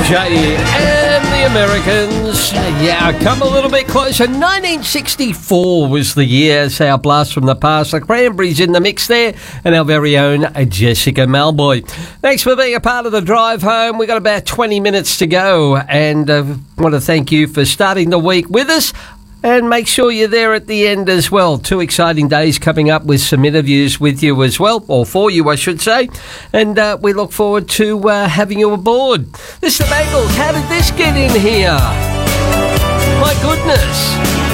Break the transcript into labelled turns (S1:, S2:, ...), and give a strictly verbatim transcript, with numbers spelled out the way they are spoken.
S1: Jay and the Americans. Yeah, come a little bit closer. nineteen sixty-four was the year. It's our blast from the past. The Cranberries in the mix there, and our very own Jessica Malboy. Thanks for being a part of the drive home. We've got about twenty minutes to go, and I uh, want to thank you for starting the week with us. And make sure you're there at the end as well. Two exciting days coming up with some interviews with you as well, or for you, I should say. And uh, we look forward to uh, having you aboard. This is the Bangles. How did this get in here? My goodness.